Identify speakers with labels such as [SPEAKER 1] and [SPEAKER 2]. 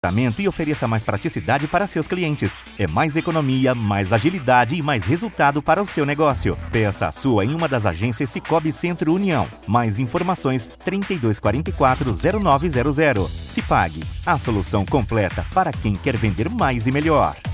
[SPEAKER 1] E ofereça mais praticidade para seus clientes. É mais economia, mais agilidade e mais resultado para o seu negócio. Peça a sua em uma das agências Cicobi Centro União. Mais informações 3244-0900. Cipag, a solução completa para quem quer vender mais e melhor.